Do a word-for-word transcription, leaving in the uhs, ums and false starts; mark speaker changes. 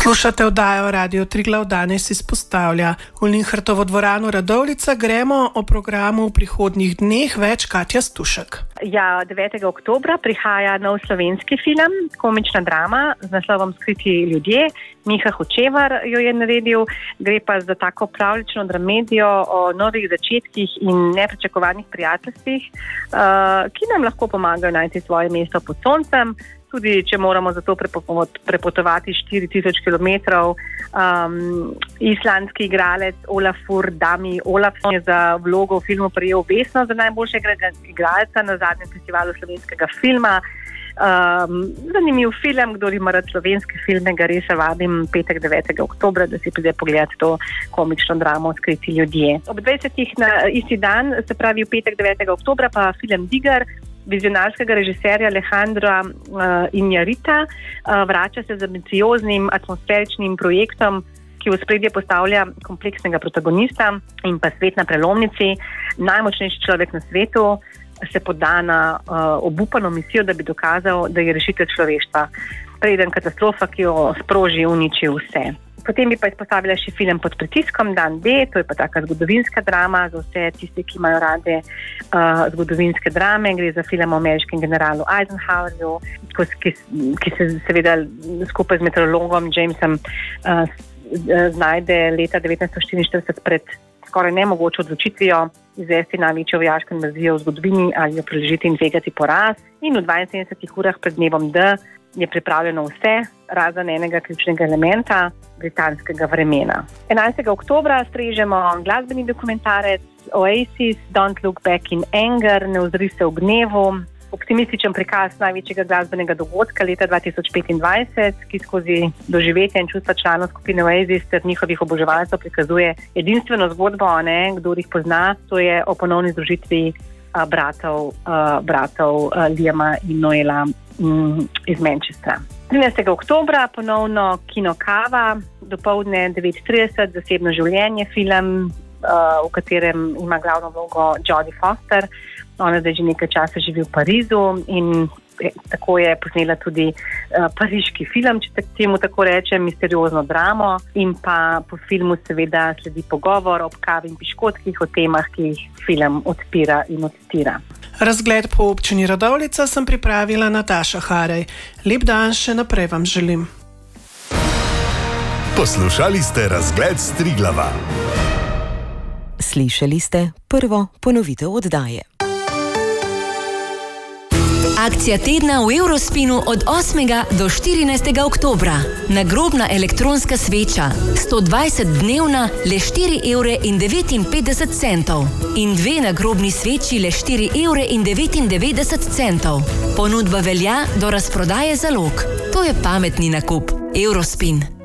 Speaker 1: Poslušate oddajo Radio Triglav, danes izpostavlja v Linhartovo dvorano Radovljica. Gremo o programu v prihodnjih dneh več Katja Stušek.
Speaker 2: Ja, devetega oktobra prihaja nov slovenski film, komična drama z naslovom Skriti ljudje. Miha Hočevar jo je naredil. Gre pa za tako pravljično dramedijo o novih začetkih in nepričakovanih prijateljstvih, ki nam lahko pomagajo najti svoje mesto pod soncem. Tudi če moramo za to prepotovati štiri tisoč kilometrov. Um, islandski igralec Olafur Dami Olafsson je za vlogo v filmu prejel vesno za najboljšega igralca na zadnjem festivalu slovenskega filma. Um, zanimiv film, kdor ima rad slovenske filme, ga res vabim petek devetega oktobra, da si pride pogledati to komično dramo Skriti ljudje. Ob dvajsetih na isti dan, se pravi v petek devetega oktobra, pa film Digar vizionarskega režiserja Alejandra uh, Inarrita uh, vrača se z ambicioznim atmosferičnim projektom, ki v ospredje postavlja kompleksnega protagonista in pa svet na prelomnici. Najmočnejši človek na svetu se poda na uh, obupano misijo, da bi dokazal, da je rešitelj človeštva. Preden katastrofa, ki jo sproži, uniči vse. Potem bi pa izpostavila še film Pod pritiskom, dan D, to je pa taka zgodovinska drama za vse tiste, ki imajo rade uh, zgodovinske drame. Gre za film o ameriškem generalu Eisenhowerju, ki, ki se seveda skupaj z meteorologom Jamesom uh, znajde leta devetnajststo štiriinštirideset pred skoraj nemogočo odločitvijo izvesti največjo vojaško invazijo v zgodovini ali jo preložiti in tvegati poraz. In v dvainsedemdesetih urah pred dnevom D je pripravljeno vse, razen enega ključnega elementa, britanskega vremena. enajstega oktobra strežemo glasbeni dokumentarec Oasis, Don't Look Back in Anger, Ne ozri se v gnevu. Optimističen prikaz največjega glasbenega dogodka leta dva tisoč petindvajset, ki skozi doživetja in čustva članov skupine Oasis ter njihovih oboževalcev prikazuje edinstveno zgodbo, ne, kdor jih pozna, to je o ponovni združitvi a, bratov, a, bratov a, Liama in Noela m, iz Manchestra. trinajstega oktobra ponovno Kino Kava, dopoldne devet trideset, Zasebno življenje, film, a, v katerem ima glavno vlogo Jodie Foster. Ona zdaj že nekaj časa živi v Parizu in tako je posnela tudi uh, pariški film, če temu tako rečem, misteriozno dramo. In pa po filmu seveda sledi pogovor ob kavi in piškotkih o temah, ki jih film odpira in odstira.
Speaker 1: Razgled po občini Radovljica sem pripravila Nataša Harej. Lep dan še naprej vam želim.
Speaker 3: Poslušali ste Razgled s Triglava.
Speaker 4: Slišali ste prvo ponovitev oddaje.
Speaker 5: Akcija tedna v Eurospinu od osmega do štirinajstega oktobra. Nagrobna elektronska sveča, sto dvajset dnevna, le štiri evre in devetinpetdeset centov. In dve nagrobni sveči, le štiri evre in devetindevetdeset centov. Ponudba velja do razprodaje zalog. To je pametni nakup. Eurospin.